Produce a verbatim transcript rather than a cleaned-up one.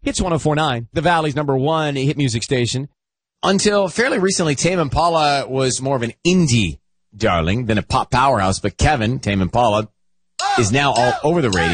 Hits one oh four point nine, the Valley's number one hit music station. Until fairly recently, Tame Impala was more of an indie darling than a pop powerhouse, but Kevin, Tame Impala, is now all over the radio.